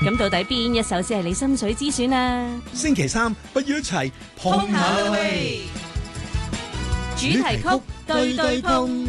咁到底邊一首先係你心水之選啊？ 星期三不如一齊碰下去，主題曲對對碰。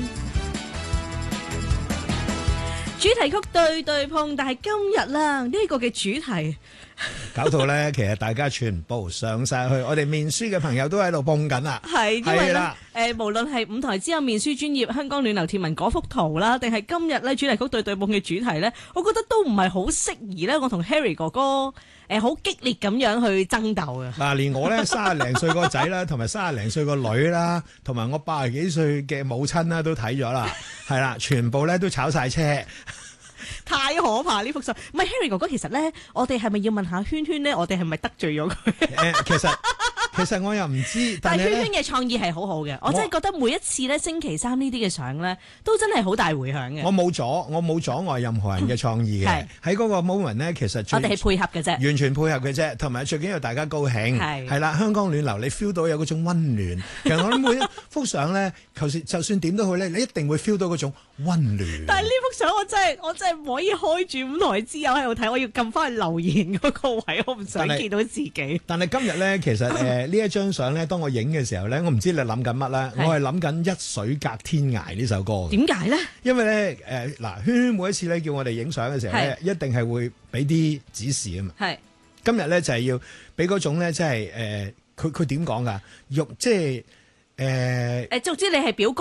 主題曲對對碰，但係今日啦，呢個嘅主題搞到咧，其實大家全部上晒去，我哋面書嘅朋友都喺度碰緊啦。 係因為啦咧，無論係舞台之後面書專頁香港暖流貼文嗰幅圖啦，定係今日咧主題曲對對碰嘅主題咧，我覺得都唔係好適宜咧，我同 Harry 哥哥好激烈咁樣去爭鬥嘅。 嗱，連我咧30零歲個仔啦，同埋30零歲個女啦，同埋我80幾歲嘅母親啦，都睇咗啦，係啦，全部咧都炒晒車。 太可怕呢幅相，唔係 Harry 哥哥，其實咧，我哋係咪要問下圈圈咧？我哋係咪得罪咗佢？ 其實我又唔知， 但係圈圈嘅創意係好好嘅，我真係覺得每一次咧星期三呢啲嘅相咧，都真係好大迴響嘅。 我冇阻礙任何人嘅創意嘅，喺嗰個 moment 咧，其實我哋係配合嘅啫， 完全配合嘅啫，同埋最緊要大家高興，係啦，香港暖流你 feel 到有嗰種溫暖。其實我諗每一幅相咧，就算點都好咧，你一定會 feel 到嗰種溫暖。 但係呢幅相我真係唔可以開住舞台之友喺度睇，我要撳翻去留言嗰個位，我唔想見到自己。 但係今日咧，其實呢一張相咧，當我影嘅時候咧，我唔知你諗緊乜啦，我係諗緊《一水隔天涯》呢首歌。 點解咧？因為咧圈圈每一次咧叫我哋影相嘅時候咧，一定係會俾啲指示啊嘛。係今日咧就係要俾嗰種咧，即係佢點講㗎？即係總之你係表哥。